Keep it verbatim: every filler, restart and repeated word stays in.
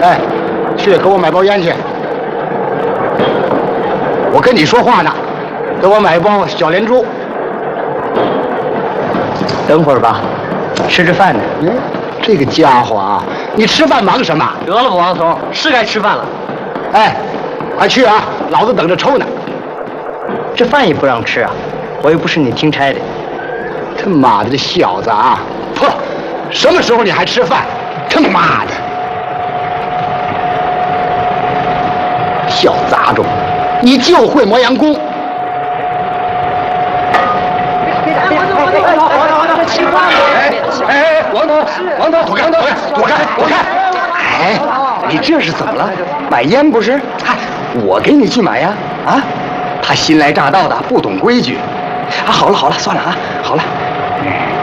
哎，去给我买包烟去。我跟你说话呢，给我买一包小连珠。 等会儿吧，吃着饭呢。 嗯，这个家伙啊，你吃饭忙什么？ 得了吧，王头，是该吃饭了。 哎，快去啊，老子等着抽呢。 这饭也不让吃啊，我又不是你听差的。 他妈的，这小子啊！噗，什么时候你还吃饭？他妈的，小杂种，你就会磨洋工。哎哎，王头，王头，躲开，躲开，躲开，躲开！哎，你这是怎么了？买烟不是？嗨，我给你去买呀！啊，他新来乍到的，不懂规矩。啊，好了好了，算了啊，好了。